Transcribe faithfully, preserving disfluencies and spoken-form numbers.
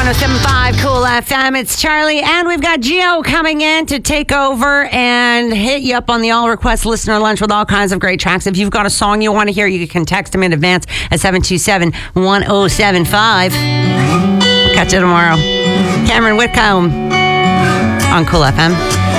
oh seven point five Cool F M. It's Charlie, and we've got Gio coming in to take over and hit you up on the all request listener lunch with all kinds of great tracks. If you've got a song you want to hear, you can text him in advance at seven two seven, one oh seven five. Catch you tomorrow. Cameron Whitcomb on Cool F M.